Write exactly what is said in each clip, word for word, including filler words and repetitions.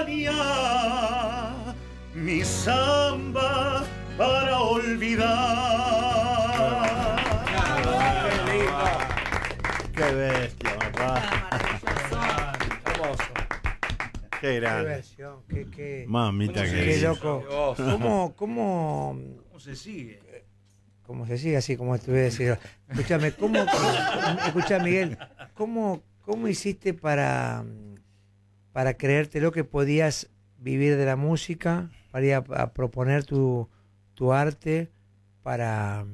España, mi samba para olvidar. ¡Qué bestia, papá! Hermoso. ¡Qué Qué grande! versión, qué, qué, Mamita ¿Cómo se que qué dice? loco. ¿Cómo, cómo, ¿Cómo se sigue? cómo se sigue así, como estuve diciendo? Escuchame, ¿cómo, escuchá, Miguel, ¿cómo, cómo hiciste para, para creértelo que podías vivir de la música, para ir a, a proponer tu, tu arte, para,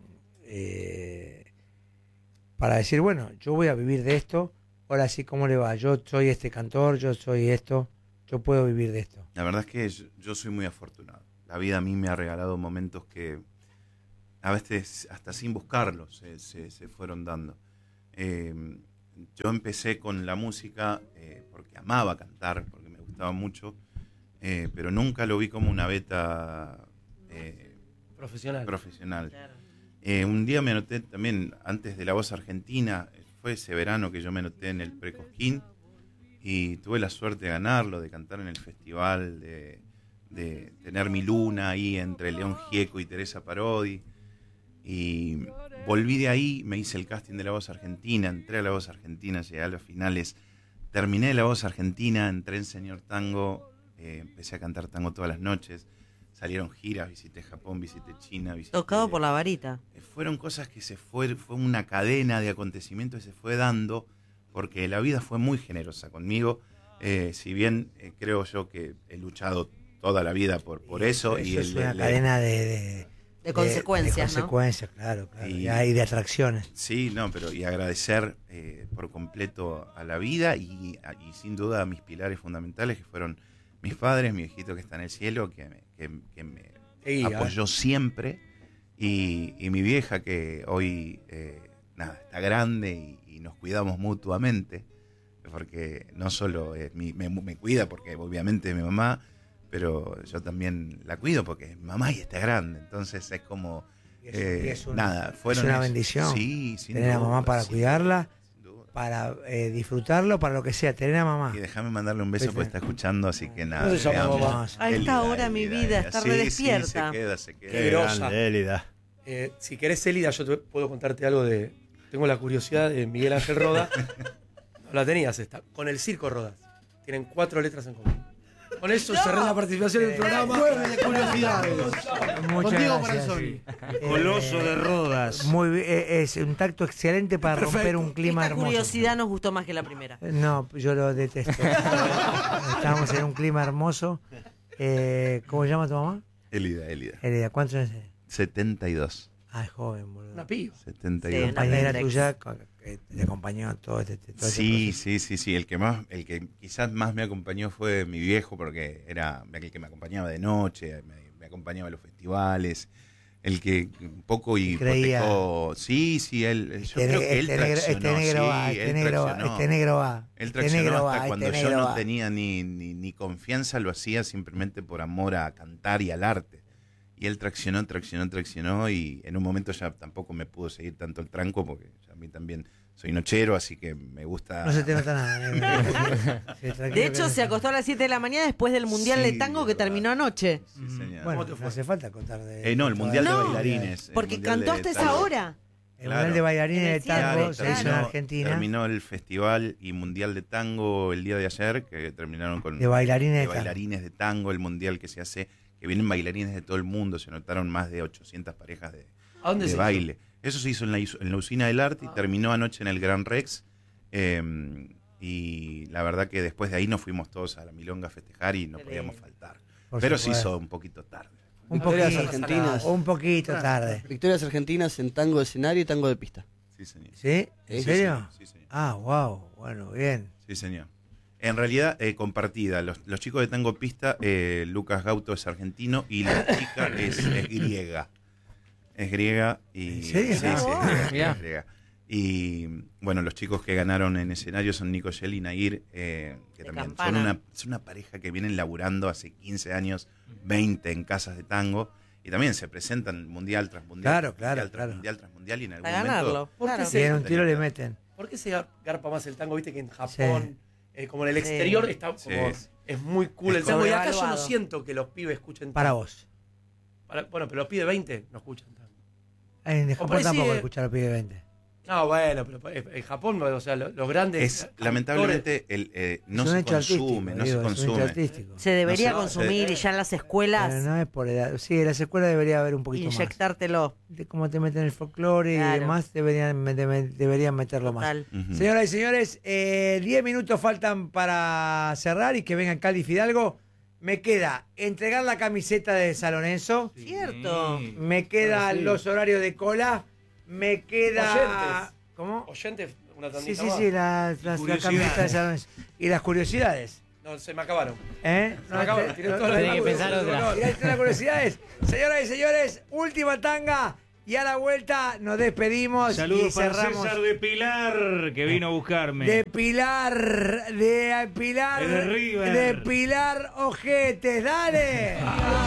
eh, para decir, bueno, yo voy a vivir de esto, ahora sí, ¿cómo le va? Yo soy este cantor, yo soy esto, yo puedo vivir de esto. La verdad es que yo, yo soy muy afortunado. La vida a mí me ha regalado momentos que a veces hasta sin buscarlos se, se, se fueron dando. Eh, yo empecé con la música eh, porque amaba cantar, porque me gustaba mucho, eh, pero nunca lo vi como una beta eh, Profesional. profesional. Claro. Eh, un día me anoté también, antes de La Voz Argentina, fue ese verano que yo me anoté en el Pre-Cosquín y tuve la suerte de ganarlo, de cantar en el festival, de, de tener mi luna ahí entre León Gieco y Teresa Parodi. Y volví de ahí, me hice el casting de La Voz Argentina, entré a La Voz Argentina, llegué a los finales, terminé La Voz Argentina, entré en Señor Tango, eh, empecé a cantar tango todas las noches, salieron giras, visité Japón, visité China, visité... Tocado por la varita. Eh, Fueron cosas que se fue, fue una cadena de acontecimientos que se fue dando, porque la vida fue muy generosa conmigo, eh, si bien eh, creo yo que he luchado toda la vida por, por eso. Eso y es el, una el- cadena de... de De consecuencias, de ¿no? consecuencias, claro, claro. Y- Y, hay de atracciones. Sí, no, pero y agradecer eh, por completo a la vida y, a- y sin duda a mis pilares fundamentales que fueron mis padres, mi viejito que está en el cielo, que me, que, que me Qué guía, apoyó siempre, y, y mi vieja que hoy eh, nada, está grande y, y nos cuidamos mutuamente, porque no solo es mi- me, me cuida porque obviamente es mi mamá, pero yo también la cuido porque es mamá y está grande, entonces es como... Y es- eh, y es un- nada, es fueron una es- bendición Sí, sin tener a duda, mamá para sin cuidarla, duda, sin duda. para eh, disfrutarlo, para lo que sea, tener a mamá. Y déjame mandarle un beso Sí, porque sí. está escuchando, así que nada. ¿Cómo se llama, te amo. mamá? A esta Elida, hora, mi Elida, vida, Elida. está Sí, re sí, despierta. se queda, se queda. Qué Qué grosa. grande, Élida. Eh, si querés, Elida, yo te puedo contarte algo de... Tengo la curiosidad de Miguel Ángel Roda. No la tenías esta. Con el Circo Rodas. Tienen cuatro letras en común. Con eso cerré la participación en el programa. Jueves de curiosidades. Muchas Contigo, gracias. Corazón. Coloso Eh, de Rodas. Muy bien, eh, es un tacto excelente para Perfecto. romper un clima Esta hermoso. curiosidad nos gustó más que la primera. No, yo lo detesto. Estamos en un clima hermoso. Eh, ¿Cómo se llama tu mamá? Elida, Elida. Hereda, ¿cuántos años tiene? setenta y dos. Ah, es joven, boludo. Una piba. setenta y Sí, dos. una Compañera pendex. tuya co- que te acompañó a todo este, todo este Sí, proceso. sí, sí, sí. El que más, el que quizás más me acompañó fue mi viejo, porque era el que me acompañaba de noche, me, me acompañaba a los festivales, el que un poco y Creía. hipotecó. Sí, sí, él. Yo Este, creo ne- que él este negro, traccionó. este negro sí, va, este él negro va, traccionó. este negro va. Él este traccionó negro hasta va, cuando este yo negro no va. tenía ni, ni, ni confianza, lo hacía simplemente por amor a cantar y al arte. Y él traccionó, traccionó, traccionó, y en un momento ya tampoco me pudo seguir tanto el tranco, porque a mí también soy nochero, así que me gusta... No se te nota nada. eh. Sí, tranquilo De hecho, que- se acostó a las siete de la mañana después del Mundial Sí, de Tango que verdad. terminó anoche. Sí, señor. Bueno, ¿Cómo te no fue? hace falta contar de... Eh, no, el Mundial No, de Bailarines. el Porque Mundial cantó de hasta esa Tango. hora. El Mundial de Bailarines En de el cielo. Tango Claro, se hizo en terminó- Argentina. Terminó el festival y Mundial de Tango el día de ayer, que terminaron con De bailarines de de tango. bailarines de tango, el Mundial que se hace, que vienen bailarines de todo el mundo, se anotaron más de ochocientas parejas de, ¿A dónde de se baile. Eso se hizo en la, isu- en la usina del arte y terminó anoche en el Gran Rex. eh, y la verdad que después de ahí nos fuimos todos a la Milonga a festejar y no Qué podíamos lindo. faltar. Por Pero se supuesto. hizo un poquito tarde. Un Victorias poquito, argentinas. un poquito tarde. Victorias argentinas en tango de escenario y tango de pista. Sí, señor. ¿Sí? ¿En Sí, serio? Sí, señor. Ah, wow. Bueno, bien. Sí, señor. En realidad, eh, compartida. Los, los chicos de Tango Pista, eh, Lucas Gauto es argentino y la chica es, es griega. Es griega y... ¿En serio? Sí, Ah, sí, wow. es griega, es griega. Y bueno, los chicos que ganaron en escenario son Nico Shell y Nair, eh, que De también son Campana. una, son una pareja que vienen laburando hace quince años, veinte en casas de tango. Y también se presentan mundial tras mundial. Claro, tras claro, mundial, tras claro. mundial tras mundial y en algún Para ganarlo. momento... ¿Por qué Claro. se- Si en un tiro le meten. ¿Por qué se gar- garpa más el tango? Viste que en Japón eh, como en el Sí. exterior, está como, Sí. es muy cool Es el tango. Y acá yo no sobrevaluado. siento que los pibes escuchen Para tango. vos. Para- bueno, pero los pibes de veinte no escuchan tango. En O Japón parece- tampoco escuchar a los pibes de veinte. No, bueno, pero en Japón, o sea, los, los grandes. Es, actores- lamentablemente, el, eh, no es un se hecho artístico, consume, no digo, se es un hecho consume. artístico. Se debería No sé, consumir se- y ya en las escuelas Pero no es por edad. Sí, en las escuelas debería haber un poquito inyectártelo. más. De cómo te meten el folclore Claro. y demás, deberían, de- de- deberían meterlo más. Total. Ujú. Señoras y señores, eh, diez minutos faltan para cerrar y que vengan Cali Fidalgo. Me queda entregar la camiseta de San Lorenzo. Cierto. Me quedan Ah, sí. los horarios de cola. Me queda. Oyentes. ¿Cómo? Oyentes, una Sí, tandita sí, más. sí, las, las, la curiosidades. camiseta de San Lorenzo. Y las curiosidades. No, se me acabaron. ¿Eh? Se me acabaron. Tiré todas las Tenés que dudas, pensar se me otra. acabaron. Mirá, estas las curiosidades. Señoras y señores, última tanga. Y a la vuelta nos despedimos y Saludos para cerramos. César de Pilar, que vino a buscarme. De Pilar, de Pilar, De River. de Pilar Ojetes, dale.